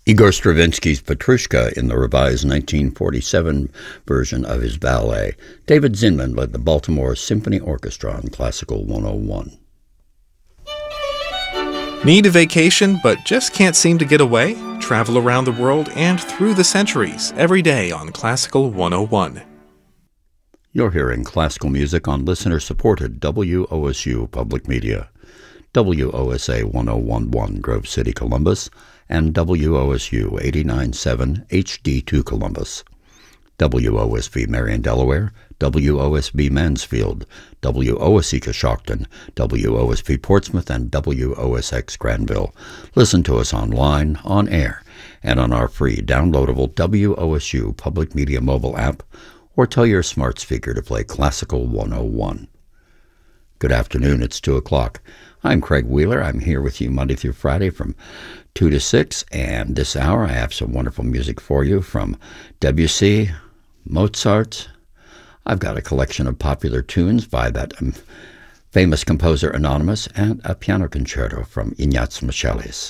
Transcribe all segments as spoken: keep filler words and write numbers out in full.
Igor Stravinsky's Petrushka in the revised nineteen forty-seven version of his ballet. David Zinman led the Baltimore Symphony Orchestra on Classical one oh one. Need a vacation but just can't seem to get away? Travel around the world and through the centuries every day on Classical one oh one. You're hearing classical music on listener-supported W O S U Public Media. W O S A one oh one point one Grove City, Columbus, and W O S U eighty-nine point seven H D two Columbus. W O S V Marion, Delaware, W O S V Mansfield, W O S E Coshocton, W O S V Portsmouth, and W O S X Granville. Listen to us online, on air, and on our free downloadable W O S U Public Media mobile app, or tell your smart speaker to play Classical one oh one. Good afternoon, it's two o'clock. I'm Craig Wheeler. I'm here with you Monday through Friday from two to six, and this hour I have some wonderful music for you from Debussy, Mozart. I've got a collection of popular tunes by that um, famous composer Anonymous, and a piano concerto from Ignaz Michelis.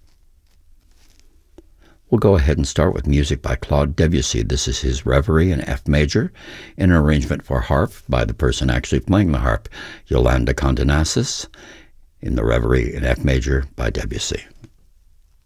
We'll go ahead and start with music by Claude Debussy. This is his Reverie in F major, in an arrangement for harp by the person actually playing the harp, Yolanda Condenasis, in the Reverie in F major by Debussy.